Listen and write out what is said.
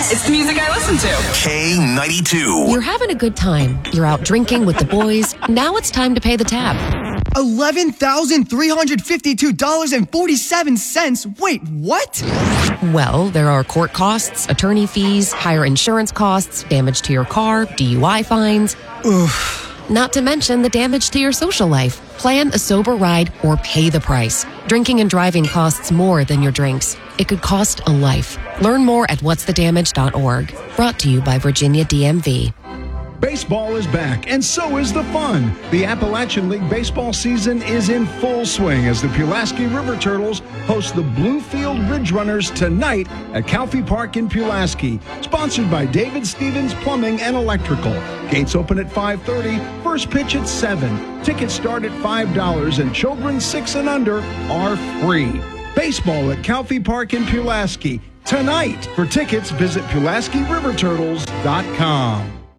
It's the music I listen to. K92. You're having a good time. You're out drinking with the boys. Now it's time to pay the tab. $11,352.47. Wait, what? Well, there are court costs, attorney fees, higher insurance costs, damage to your car, DUI fines. Oof. Not to mention the damage to your social life. Plan a sober ride or pay the price. Drinking and driving costs more than your drinks. It could cost a life. Learn more at whatsthedamage.org. Brought to you by Virginia DMV. Baseball is back, and so is the fun. The Appalachian League baseball season is in full swing as the Pulaski River Turtles host the Bluefield Ridge Runners tonight at Calfee Park in Pulaski. Sponsored by David Stevens Plumbing and Electrical. Gates open at 5:30, first pitch at 7. Tickets start at $5, and children 6 and under are free. Baseball at Calfee Park in Pulaski tonight. For tickets, visit PulaskiRiverTurtles.com.